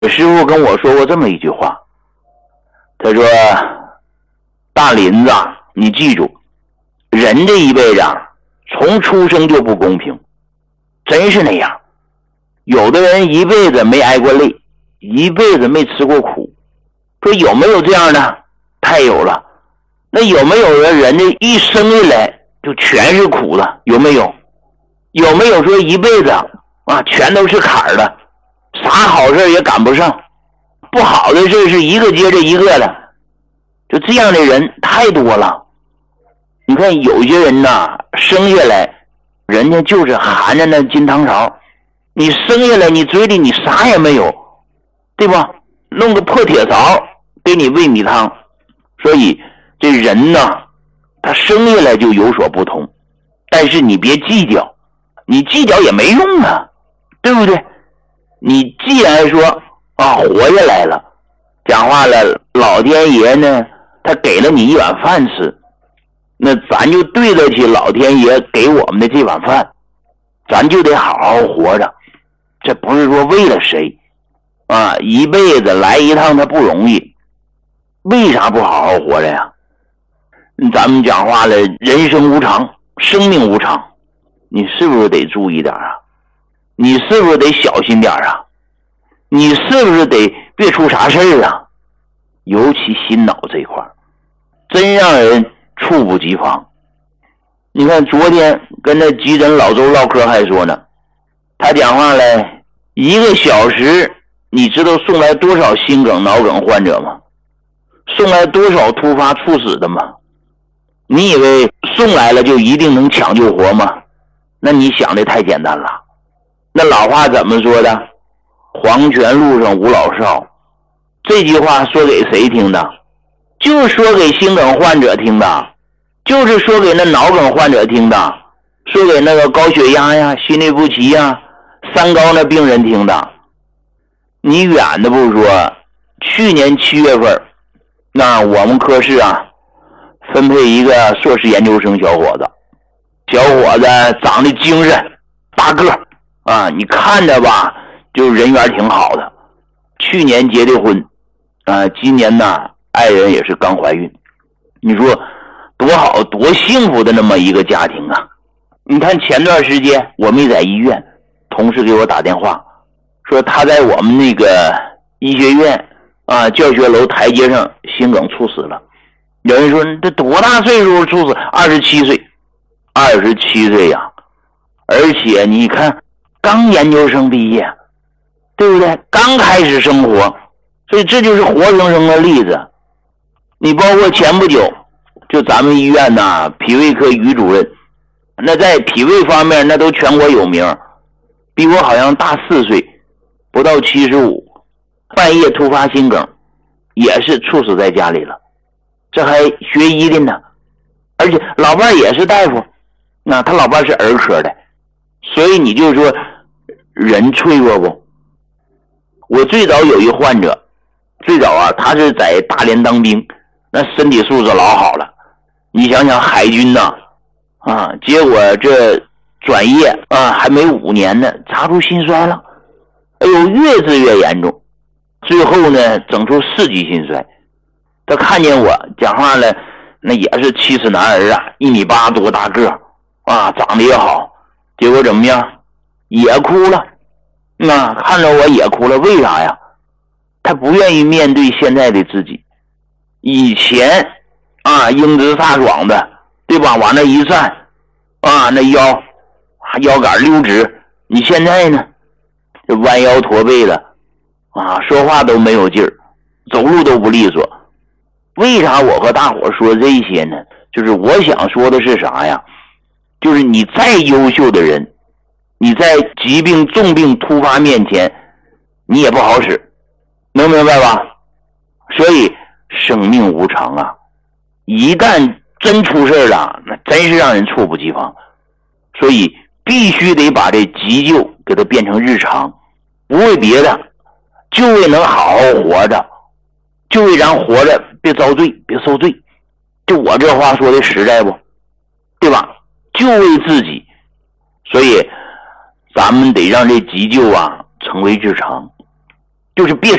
师傅跟我说过这么一句话，他说：大林子，你记住，人这一辈子从出生就不公平，真是那样。有的人一辈子没挨过累，一辈子没吃过苦。说有没有这样的？太有了。那有没有人家一生下来就全是苦的？有没有？有没有说一辈子全都是坎儿的，啥好事也赶不上，不好的事是一个接着一个的？就这样的人太多了。你看有些人生下来人家就是含着那金汤勺，你生下来你嘴里你啥也没有，对吧？弄个破铁勺给你喂米汤。所以这人他生下来就有所不同，但是你别计较，你计较也没用啊，对不对？你既然说活下来了，讲话了，老天爷呢他给了你一碗饭吃，那咱就对得起老天爷给我们的这碗饭，咱就得好好活着。这不是说为了谁一辈子来一趟他不容易，为啥不好好活着呀？咱们讲话了，人生无常，生命无常，你是不是得注意点你是不是得小心点你是不是得别出啥事儿尤其心脑这块真让人猝不及防。你看昨天跟那急诊老周唠嗑还说呢，他讲话来1个小时，你知道送来多少心梗脑梗患者吗？送来多少突发猝死的吗？你以为送来了就一定能抢救活吗？那你想的太简单了。那老话怎么说的？黄泉路上无老少。这句话说给谁听的？就是说给心梗患者听的，就是说给那脑梗患者听的，说给那个高血压呀、心律不齐呀、三高那病人听的。你远的不说，去年7月份那我们科室分配一个硕士研究生小伙子，长得精神大个你看着吧就人缘挺好的，去年结的婚今年爱人也是刚怀孕。你说多好多幸福的那么一个家庭你看前段时间我没在医院，同事给我打电话说他在我们那个医学院教学楼台阶上心梗猝死了。有人说这多大岁数猝死？27岁，27岁而且你看刚研究生毕业，对不对？刚开始生活，所以这就是活生生的例子。你包括前不久就咱们医院脾胃科于主任，那在脾胃方面那都全国有名，比我好像大4岁，不到75，半夜突发心梗，也是猝死在家里了。这还学医的呢，而且老伴也是大夫，他老伴是儿科的。所以你就说人脆弱不？我最早有一患者，最早他是在大连当兵，那身体素质老好了。你想想海军结果这转业还没5年呢，查出心衰了。哎呦，越治越严重，最后呢整出4级心衰。他看见我讲话了，那也是7尺男儿1.8米多大个长得也好，结果怎么样？也哭了。看着我也哭了，为啥呀？他不愿意面对现在的自己。以前英姿飒爽的，对吧？往那一站那腰杆溜直。你现在呢，这弯腰驼背的说话都没有劲儿，走路都不利索。为啥我和大伙说这些呢？就是我想说的是啥呀？就是你再优秀的人，你在疾病重病突发面前你也不好使，能明白吧？所以生命无常一旦真出事了，那真是让人猝不及防。所以必须得把这急救给它变成日常，不为别的，就为能好好活着，就为咱活着别遭罪别受罪。就我这话说的实在不？对吧？就为自己。所以咱们得让这急救成为日常。 就是别